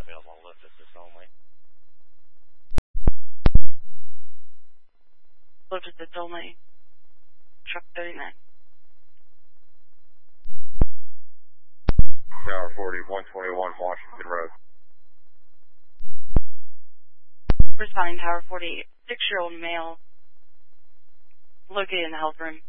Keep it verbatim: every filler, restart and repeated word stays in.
available on lift assist only. Lift assist only. Truck thirty-nine. Tower forty, one twenty-one Washington Road. Responding Tower forty, six-year-old male located in the health room.